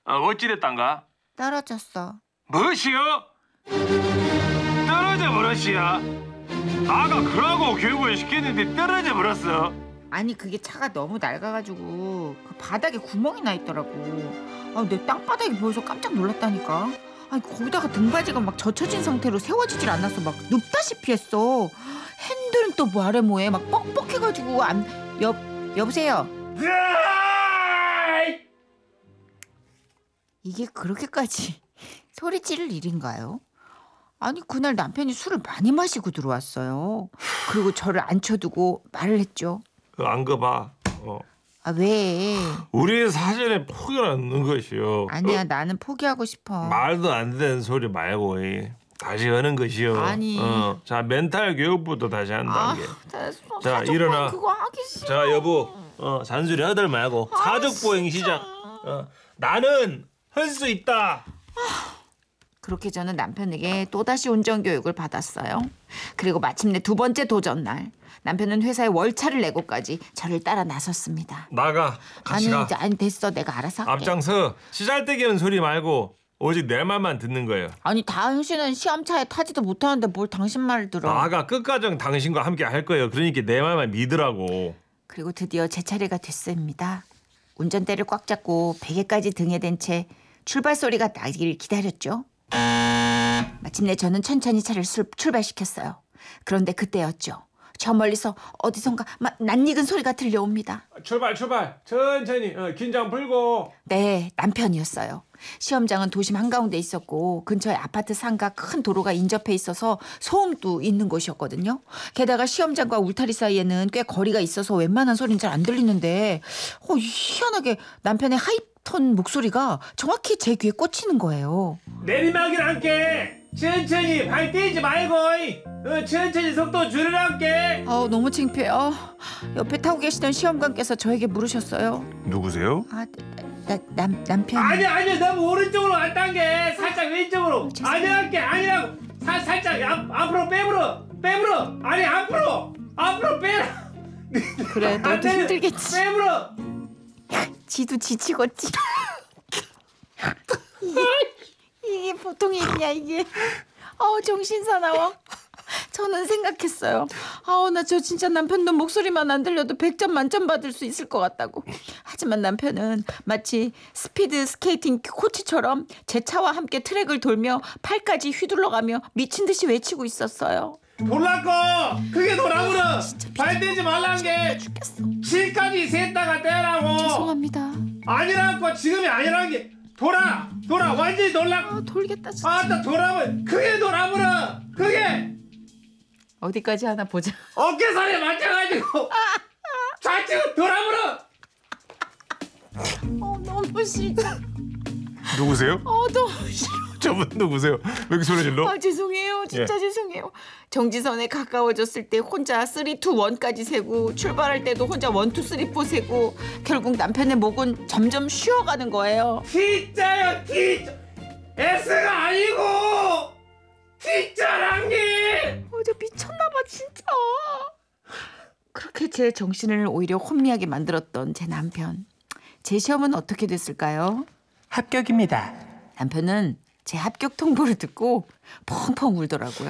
어찌됐단가? 떨어졌어. 무엇이요? 떨어져 버렸시야. 아가 그러고 교육을 시켰는데 떨어져 버렸어. 아니 그게 차가 너무 낡아가지고 그 바닥에 구멍이 나 있더라고. 내 땅바닥이 보여서 깜짝 놀랐다니까. 아니 거기다가 등받이가 막 젖혀진 상태로 세워지질 않아서 막 눕다시피 했어. 핸들은 또 뭐 아래 뭐해 막 뻑뻑해가지고 여보세요. 이게 그렇게까지 소리 지를 일인가요? 아니 그날 남편이 술을 많이 마시고 들어왔어요. 그리고 저를 앉혀두고 말을 했죠. 안 거봐. 아 왜? 우리 사전에 포기를 않는 것이요. 아니야 나는 포기하고 싶어. 말도 안 되는 소리 말고 다시 하는 것이요. 아니. 자 멘탈 교육부터 다시 한 단계. 자, 일어나. 그거 하기 싫어. 자 여보, 잔소리 하들 말고 사적 보행 시작. 나는 할 수 있다. 그렇게 저는 남편에게 또다시 운전교육을 받았어요. 그리고 마침내 두 번째 도전 날 남편은 회사에 월차를 내고까지 저를 따라 나섰습니다. 나가. 같이 가. 아니 됐어 내가 알아서 할게. 앞장서. 시잘데기 하는 소리 말고 오직 내 말만 듣는 거예요. 아니 당신은 시험차에 타지도 못하는데 뭘 당신 말을 들어. 나가 끝까지 당신과 함께 할 거예요. 그러니까 내 말만 믿으라고. 그리고 드디어 제 차례가 됐습니다. 운전대를 꽉 잡고 베개까지 등에 댄 채 출발 소리가 나기를 기다렸죠. 마침내 저는 천천히 차를 출발시켰어요. 그런데 그때였죠. 저 멀리서 어디선가 낯익은 소리가 들려옵니다. 출발. 천천히. 긴장 풀고. 네, 남편이었어요. 시험장은 도심 한가운데 있었고 근처에 아파트 상가 큰 도로가 인접해 있어서 소음도 있는 곳이었거든요. 게다가 시험장과 울타리 사이에는 꽤 거리가 있어서 웬만한 소리는 잘 안 들리는데 희한하게 남편의 하이톤 목소리가 정확히 제 귀에 꽂히는 거예요. 내리막이라 할게. 천천히 발 떼지 말고. 천천히 속도 줄이랄게. 너무 창피해요. 옆에 타고 계시던 시험관께서 저에게 물으셨어요. 누구세요? 남편. 아니 너무 오른쪽으로 왔단 게 살짝 왼쪽으로. 아니라고. 살짝 앞으로 빼물어. 아니 앞으로 빼라. 그래 너도 힘들겠지. 빼물어. 지도 지치겠지. 이게 보통 일이야 이게. 정신 사나워. 저는 생각했어요. 나 저 진짜 남편 놈 목소리만 안 들려도 100점 만점 받을 수 있을 것 같다고. 하지만 남편은 마치 스피드 스케이팅 코치처럼 제 차와 함께 트랙을 돌며 팔까지 휘둘러가며 미친 듯이 외치고 있었어요. 돌라꺼 그게 돌아오라. 발 떼지 말란 게 죽겠어. 7까지 셌다가 떼라고. 죄송합니다. 아니라고. 지금이 아니란 게 돌아 완전히 돌라. 돌겠다 진짜. 아따 돌아보라. 크게 돌아보라. 크게 어디까지 하나 보자. 어깨선에 맞춰가지고 좌측 돌아보라. 너무 싫다. 누구세요? 너무 싫어. 저분 누구세요? 왜 이렇게 소리 질러? 죄송해요. 진짜 죄송해요. 정지선에 가까워졌을 때 혼자 3, 2, 1까지 세고 출발할 때도 혼자 1, 2, 3, 4 세고 결국 남편의 목은 점점 쉬어가는 거예요. T자요 T. S가 아니고 T자란 게. 저 미쳤나봐 진짜. 그렇게 제 정신을 오히려 혼미하게 만들었던 제 남편. 제 시험은 어떻게 됐을까요? 합격입니다. 남편은 제 합격 통보를 듣고 펑펑 울더라고요.